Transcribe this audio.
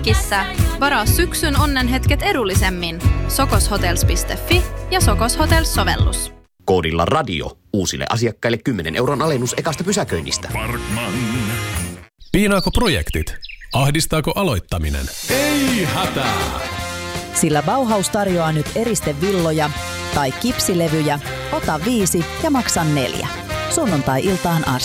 hetkissä. Varaa syksyn onnenhetket edullisemmin. sokoshotels.fi ja Sokos Hotels-sovellus. Koodilla radio uusille asiakkaille 10 € alennus ekasta pysäköinnistä. Parkman. Piinaako projektit? Ahdistaako aloittaminen? Ei hätää! Sillä Bauhaus tarjoaa nyt eristevilloja tai kipsilevyjä. Ota 5 ja maksa 4. Sunnuntai-iltaan asti.